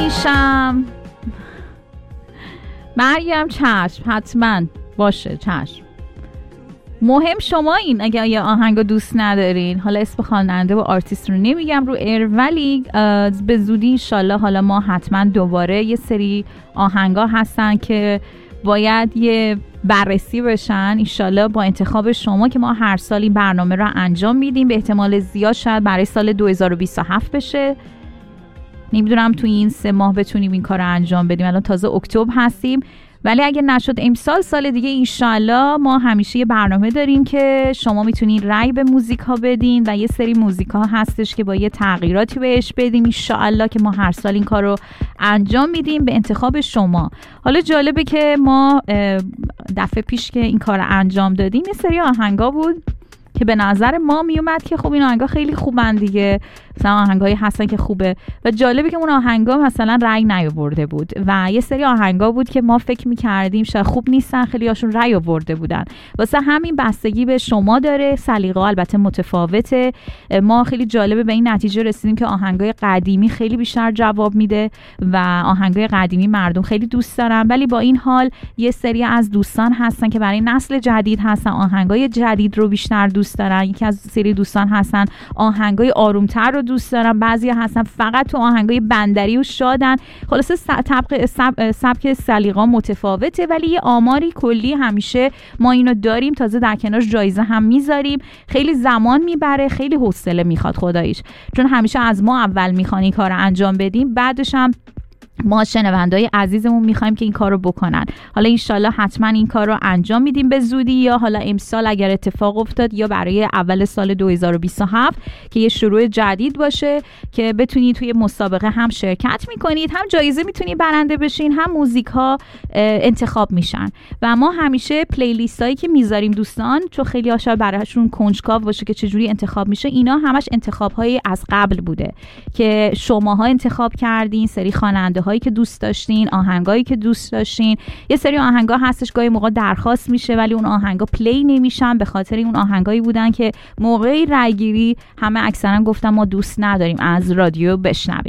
میشم. مریم چشم، حتما باشه، چشم. مهم شما این اگه یه آهنگو دوست ندارین، حالا اسم خواننده و آرتیست رو نمیگم رو ایر، ولی به زودی انشالله حالا ما حتما دوباره یه سری آهنگا هستن که باید یه بررسی بشن انشالله با انتخاب شما که ما هر سال این برنامه رو انجام میدیم. به احتمال زیاد شاید برای سال 2027 بشه، نمیدونم تو این 3 ماه بتونیم این کار رو انجام بدیم. الان تازه اکتبر هستیم، ولی اگه نشد امسال سال دیگه انشالله ما همیشه یه برنامه داریم که شما میتونین رأی به موزیک ها بدین و یه سری موزیک ها هستش که با یه تغییراتی بهش بدیم انشالله که ما هر سال این کار رو انجام میدیم به انتخاب شما. حالا جالبه که ما دفعه پیش که این کار رو انجام دادیم یه سری آهنگا بود که به نظر ما میومد که خب این آهنگا خیلی خوبن دیگه، مثلا آهنگایی هستن که خوبه، و جالبه که اون آهنگا مثلا رأی نیاورده بود و یه سری آهنگا بود که ما فکر می‌کردیم شاید خوب نیستن، خیلی هاشون رأی آورده بودن. واسه همین بستگی به شما داره، سلیقه البته متفاوته. ما خیلی جالبه به این نتیجه رسیدیم که آهنگای قدیمی خیلی بیشتر جواب میده و آهنگای قدیمی مردم خیلی دوست دارن، ولی با این حال یه سری از دوستان هستن که برای نسل جدید هستن آهنگای جدید رو بیشتر دوست دارن. یکی از سری دوستان هستن آهنگای آرومتر رو دوست دارن، بعضی هستن فقط تو آهنگای بندری و شادن. خلاصه سبک سلیقه متفاوته، ولی یه آماری کلی همیشه ما اینو داریم، تازه در کنارش جایزه هم میذاریم. خیلی زمان میبره، خیلی حوصله میخواد خداییش، چون همیشه از ما اول میخوان این کار رو انجام بدیم، بعدش هم ما شنوندای عزیزمون میخوایم که این کار رو بکنن. حالا انشالله حتما این کار رو انجام میدیم به زودی، یا حالا امسال اگر اتفاق افتاد یا برای اول سال 2027 که یه شروع جدید باشه که بتونید توی مسابقه هم شرکت میکنید، هم جایزه میتونید برنده بشین، هم موزیک ها انتخاب میشن. و ما همیشه پلیلیست هایی که میذاریم دوستان، چون خیلی هاشا براشون کنجکاو باشه که چجوری انتخاب میشه، اینا همش انتخاب های از قبل بوده که شماها انتخاب کردین، سری خواننده هایی که دوست داشتین، آهنگایی که دوست داشتین. یه سری آهنگا هستش گاهی موقع درخواست میشه ولی اون آهنگا پلی نمیشن، به خاطر اون آهنگایی بودن که موقعی رای گیری همه اکثرا گفتن ما دوست نداریم از رادیو بشنویم.